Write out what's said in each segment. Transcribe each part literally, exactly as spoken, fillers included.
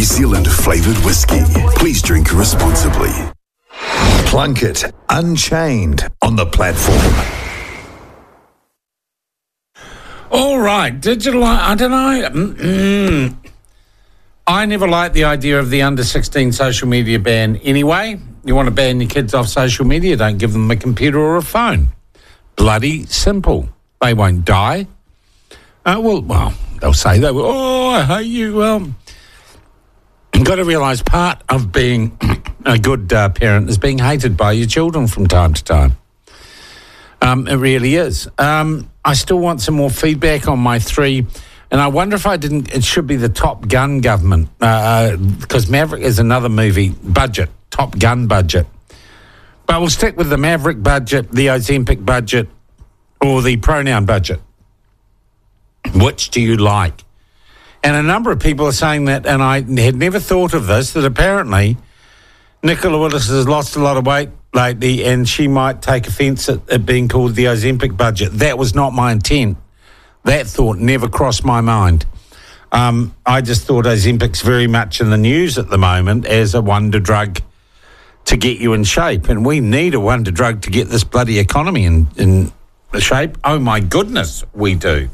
Zealand flavoured whiskey. Please drink responsibly. Plunkett Unchained on the platform. All right, digital, I don't know. Mm-mm. I never liked the idea of the under sixteen social media ban anyway. You want to ban your kids off social media, don't give them a computer or a phone. Bloody simple. They won't die. Uh, well, well, they'll say they will. Oh, I hate you. Well, you've got to realise part of being a good uh, parent is being hated by your children from time to time. Um, it really is. Um, I still want some more feedback on my three, and I wonder if I didn't, it should be the Top Gun government, uh, because Maverick is another movie, budget, Top Gun budget. But we'll stick with the Maverick budget, the Ozempic budget, or the pronoun budget. Which do you like? And a number of people are saying that, and I had never thought of this, that apparently Nicola Willis has lost a lot of weight lately, and she might take offence at it being called the Ozempic budget. That was not my intent. That thought never crossed my mind. Um, I just thought Ozempic's very much in the news at the moment as a wonder drug to get you in shape, and we need a wonder drug to get this bloody economy in, in shape. Oh, my goodness, we do.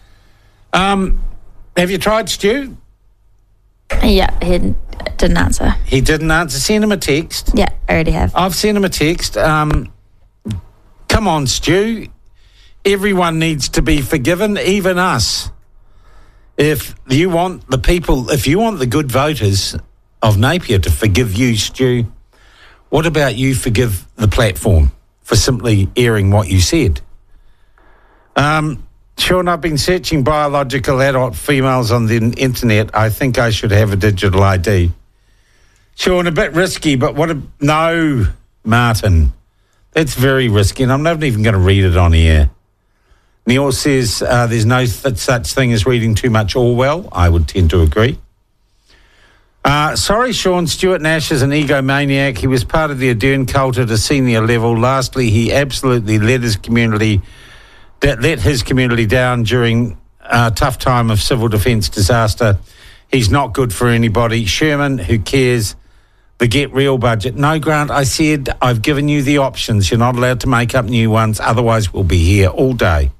Um, have you tried, Stu? Yeah, he didn't answer. He didn't answer. Send him a text. Yeah, I already have. I've sent him a text. Um, come on, Stu. Everyone needs to be forgiven, even us. If you want the people, if you want the good voters of Napier to forgive you, Stu, what about you forgive the platform for simply airing what you said? Um, Sean, I've been searching biological adult females on the internet. I think I should have a digital I D. Sean, a bit risky, but what a... No, Martin. That's very risky, and I'm not even going to read it on air. Neil says uh, there's no th- such thing as reading too much Orwell. I would tend to agree. Uh, sorry, Sean, Stuart Nash is an egomaniac. He was part of the Ardern cult at a senior level. Lastly, he absolutely led his community... that let his community down during a tough time of civil defence disaster. He's not good for anybody. Sherman, who cares? The Get Real budget. No, Grant, I said I've given you the options. You're not allowed to make up new ones. Otherwise, we'll be here all day.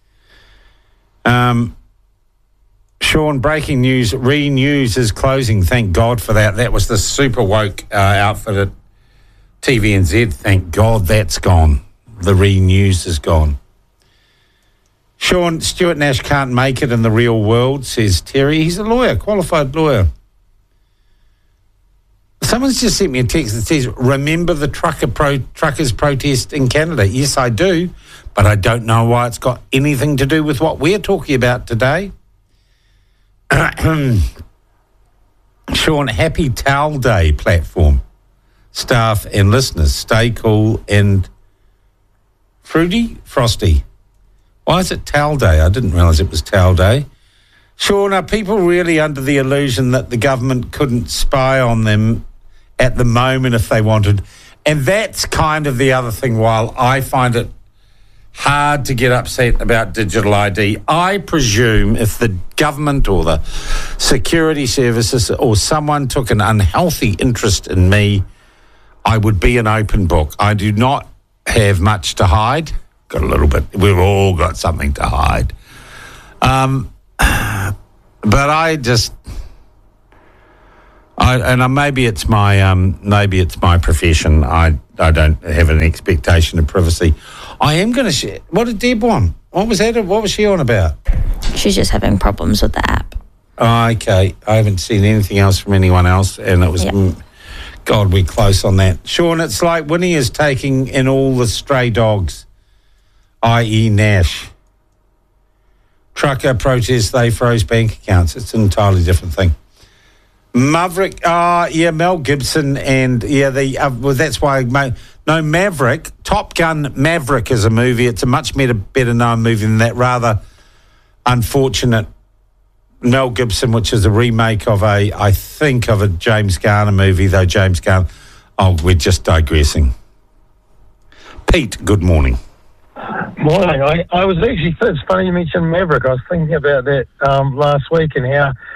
Um, Sean, breaking news. Re-News is closing. Thank God for that. That was the super woke uh, outfit at T V N Z. Thank God that's gone. The Re-News is gone. Sean, Stuart Nash can't make it in the real world, says Terry. He's a lawyer, qualified lawyer. Someone's just sent me a text that says, remember the trucker pro- truckers protest in Canada? Yes, I do, but I don't know why it's got anything to do with what we're talking about today. Sean, happy Towel Day platform. Staff and listeners, stay cool and fruity, frosty. Why is it Towel Day? I didn't realise it was Towel Day. Sean, are people really under the illusion that the government couldn't spy on them at the moment if they wanted? And that's kind of the other thing, while I find it hard to get upset about digital I D. I presume if the government or the security services or someone took an unhealthy interest in me, I would be an open book. I do not have much to hide. Got a little bit. We've all got something to hide. Um, but I just, I and uh, maybe it's my um, maybe it's my profession. I I don't have an expectation of privacy. I am going to share. What did Deb want? What was that? What was she on about? She's just having problems with the app. Oh, okay. I haven't seen anything else from anyone else, and it was. Yep. Mm, God, we're close on that. Sean, it's like Winnie is taking in all the stray dogs. that is. Nash. Trucker protests, they froze bank accounts. It's an entirely different thing. Maverick, uh, yeah, Mel Gibson and, yeah, the uh, well, that's why, I, no, Maverick, Top Gun Maverick is a movie. It's a much better, better known movie than that rather unfortunate Mel Gibson, which is a remake of a, I think, of a James Garner movie, though James Garner, oh, we're just digressing. Pete, good morning. Morning. I, I was actually, it's funny you mentioned Maverick. I was thinking about that um, last week and how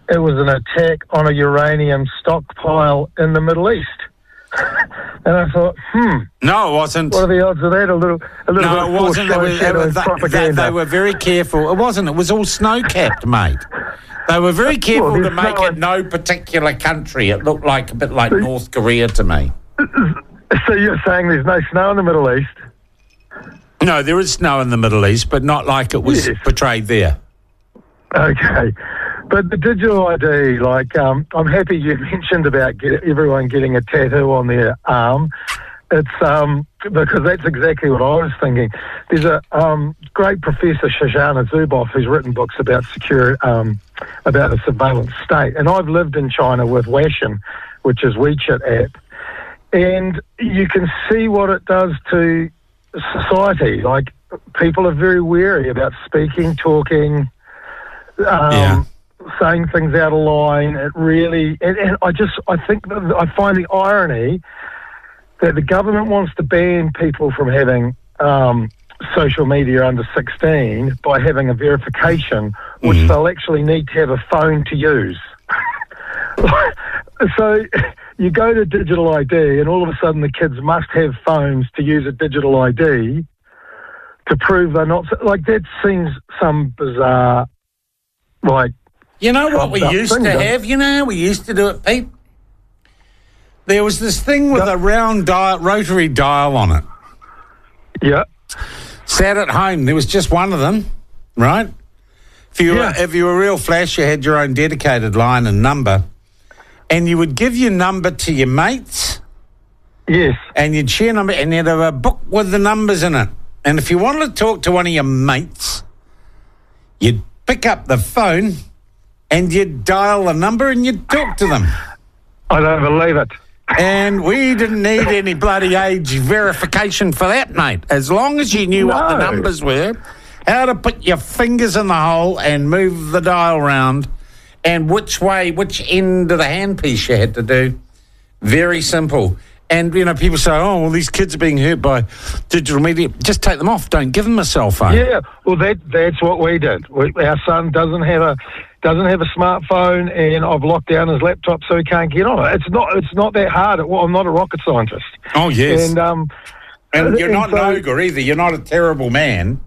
it was an attack on a uranium stockpile in the Middle East. And I thought, hmm. No, it wasn't. What are the odds of that? A little, a little no, bit it wasn't. It was, it was, they, propaganda. They, they were very careful. It wasn't. It was all snow-capped, mate. They were very careful well, to make it no particular country. It looked like a bit like so, North Korea to me. So you're saying there's no snow in the Middle East? No, there is snow in the Middle East, but not like it was yes. portrayed there. Okay. But the digital I D, like, um, I'm happy you mentioned about get, everyone getting a tattoo on their arm. It's um, because that's exactly what I was thinking. There's a um, great professor, Shoshana Zuboff, who's written books about secure, um, about the surveillance state. And I've lived in China with Weixin, which is WeChat app. And you can see what it does to society. Like, people are very wary about speaking, talking, um, yeah. saying things out of line. It really, and, and I just, I think, that I find the irony that the government wants to ban people from having um, social media under sixteen by having a verification, which mm. they'll actually need to have a phone to use. So you go to digital I D and all of a sudden the kids must have phones to use a digital I D to prove they're not... Like, that seems some bizarre, like... You know what we used to have? You know how we used to do it, Pete? There was this thing with a round dial, rotary dial on it. Yeah. Sat at home. There was just one of them, right? If you, yeah. were, if you were real flash, you had your own dedicated line and number. And you would give your number to your mates. Yes. And you'd share number, and you'd have a book with the numbers in it. And if you wanted to talk to one of your mates, you'd pick up the phone and you'd dial the number and you'd talk to them. I don't believe it. And we didn't need any bloody age verification for that, mate. As long as you knew no. what the numbers were, how to put your fingers in the hole and move the dial round, and which way, which end of the handpiece you had to do. Very simple. And, you know, people say, oh, well, these kids are being hurt by digital media. Just take them off. Don't give them a cell phone. Yeah, well, that that's what we did. We, our son doesn't have a doesn't have a smartphone, and I've locked down his laptop so he can't get on it. It's not it's not that hard. Well, I'm not a rocket scientist. Oh, yes. And, um, and you're and not so, an ogre either. You're not a terrible man.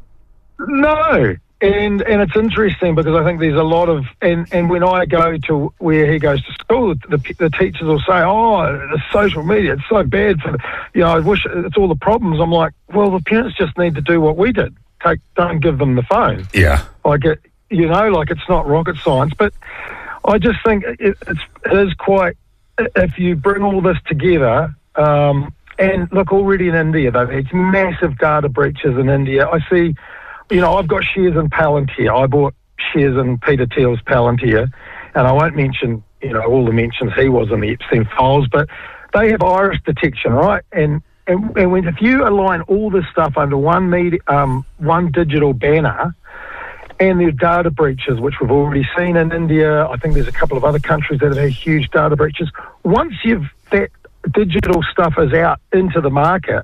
No. And and it's interesting because I think there's a lot of, and, and when I go to where he goes to school, the, the teachers will say, oh, the social media, it's so bad for, the, you know, I wish it's all the problems. I'm like, well, the parents just need to do what we did. Take, don't give them the phone. Yeah. Like, it, you know, like it's not rocket science. But I just think it, it's, it is quite, if you bring all this together, um, and look, already in India, they've had massive data breaches in India. I see... You know, I've got shares in Palantir. I bought shares in Peter Thiel's Palantir, and I won't mention, you know, all the mentions he was in the Epstein files, but they have iris detection, right? And and, and when, if you align all this stuff under one media, um, one digital banner, and their data breaches, which we've already seen in India, I think there's a couple of other countries that have had huge data breaches. Once you've that digital stuff is out into the market,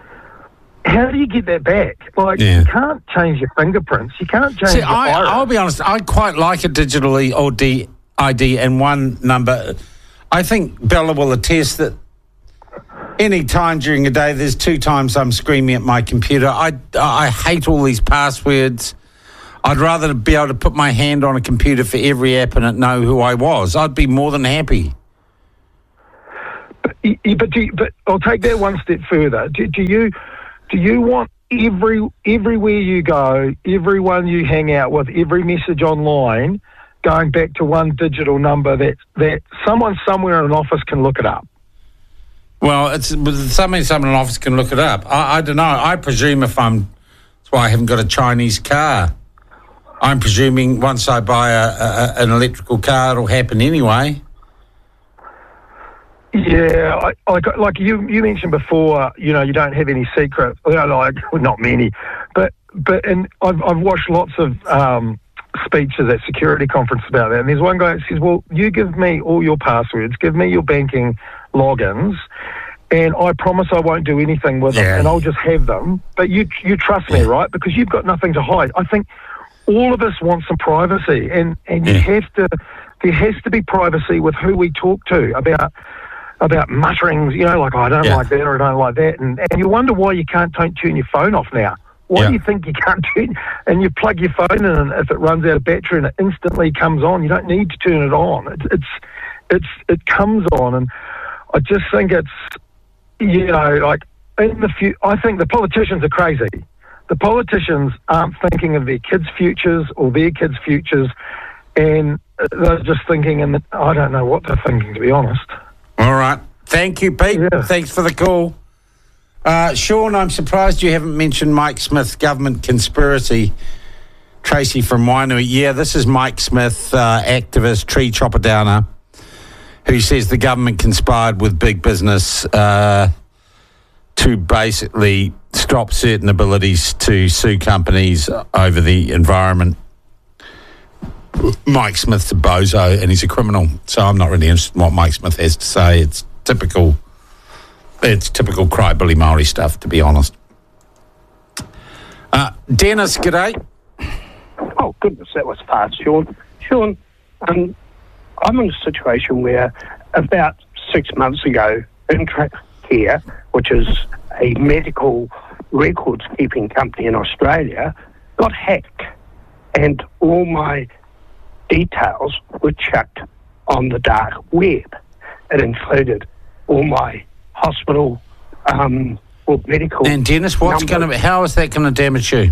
how do you get that back? Like, yeah. you can't change your fingerprints. You can't change See, your I, iris. I'll be honest, I quite like a digital or D I D and one number. I think Bella will attest that any time during the day, there's two times I'm screaming at my computer. I, I hate all these passwords. I'd rather be able to put my hand on a computer for every app and it know who I was. I'd be more than happy. But, but, do you, but I'll take that one step further. Do, do you... Do you want every everywhere you go, everyone you hang out with, every message online, going back to one digital number that, that someone somewhere in an office can look it up? Well, it's something someone in an office can look it up. I, I don't know. I presume if I'm... That's why I haven't got a Chinese car. I'm presuming once I buy a, a, an electrical car, it'll happen anyway. Yeah, I, like like you you mentioned before, you know, you don't have any secret. You know, like, well, not many, but but and I've I've watched lots of um, speeches at security conferences about that. And there's one guy that says, "Well, you give me all your passwords, give me your banking logins, and I promise I won't do anything with yeah. them, and I'll just have them. But you you trust me, right? Because you've got nothing to hide." I think all of us want some privacy, and and you yeah. have to. there has to be privacy with who we talk to about about mutterings, you know, like, oh, I don't Yeah. like that or I don't like that. And, and you wonder why you can't don't turn your phone off now. Why Yeah. do you think you can't turn, and you plug your phone in and if it runs out of battery and it instantly comes on, you don't need to turn it on. It's, it's, it's it comes on. And I just think it's, you know, like in the few, I think the politicians are crazy. The politicians aren't thinking of their kids' futures or their kids' futures, and they're just thinking, and I don't know what they're thinking, to be honest. All right. Thank you, Pete. Yeah. Thanks for the call. Uh, Sean, I'm surprised you haven't mentioned Mike Smith's government conspiracy. Tracy from Wainui. Yeah, this is Mike Smith, uh, activist, tree chopper downer, who says the government conspired with big business uh, to basically stop certain abilities to sue companies over the environment. Mike Smith's a bozo and he's a criminal, so I'm not really interested in what Mike Smith has to say. It's typical, it's typical crybilly Māori stuff, to be honest. Uh, Dennis, g'day. Oh, goodness, that was fast, Sean. Sean, um, I'm in a situation where about six months ago, IntraCare, which is a medical records-keeping company in Australia, got hacked, and all my details were chucked on the dark web. It included all my hospital um, or medical... And Dennis, what's numbers. going to? How is that going to damage you?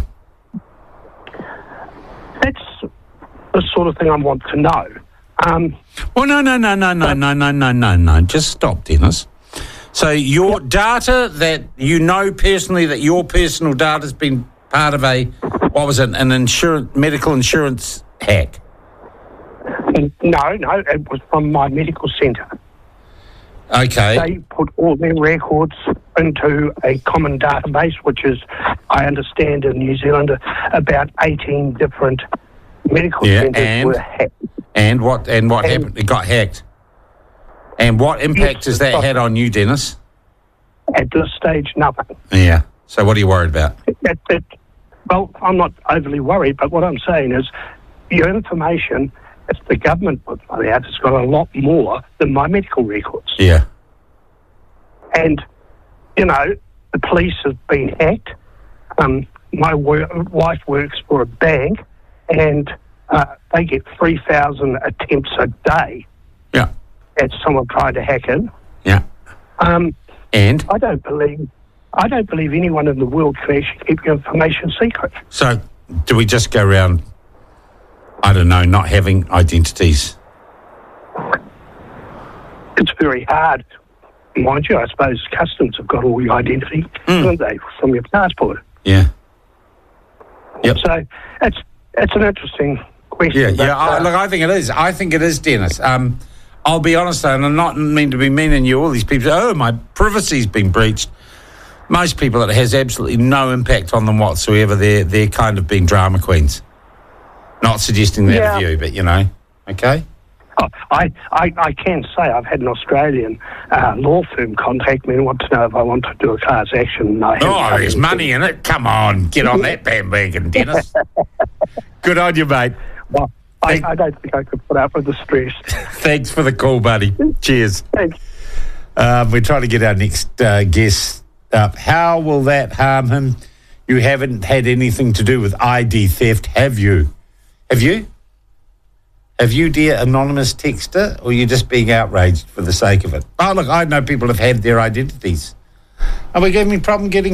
That's the sort of thing I want to know. Um, Well, no, no, no, no, no, no, no, no, no, no. Just stop, Dennis. So your data that you know personally, that your personal data has been part of a, what was it, an insurance, medical insurance hack? no, no, it was from my medical centre. Okay. They put all their records into a common database, which is, I understand, in New Zealand, about eighteen different medical Yeah, centres and? were hacked. And what? And what And- happened? It got hacked. And what impact Yes, has that it's had on you, Dennis? At this stage, nothing. Yeah. So what are you worried about? It, it, well, I'm not overly worried, but what I'm saying is your information, if the government puts money out, it's got a lot more than my medical records. Yeah. And, you know, the police have been hacked. Um, my wor- wife works for a bank, and uh, they get three thousand attempts a day Yeah. at someone trying to hack in. Yeah. Um, And I don't believe, I don't believe anyone in the world can actually keep your information secret. so, do we just go around? I don't know, not having identities. It's very hard. Mind you, I suppose customs have got all your identity, haven't they, from your passport. Yeah. Yep. So it's it's an interesting question. Yeah, but, yeah. I, uh, look, I think it is. I think it is, Dennis. Um, I'll be honest, though, and I'm not mean to be mean and you. All these people, oh, my privacy's been breached. Most people, it has absolutely no impact on them whatsoever. They're they're kind of being drama queens. Not suggesting that Yeah. of you, but you know, okay. Oh, I, I, I can say I've had an Australian uh, law firm contact me and want to know if I want to do a class action. And I Oh, haven't there's done money in it. Come on, get on that bandwagon, Dennis. Good on you, mate. Well, I, Thank- I don't think I could put up with the stress. Thanks for the call, buddy. Cheers. Thanks. Um, we're trying to get our next uh, guest up. How will that harm him? You haven't had anything to do with I D theft, have you? Have you? Have you, dear anonymous texter, or are you just being outraged for the sake of it? Oh, look, I know people have had their identities. Are we giving me a problem getting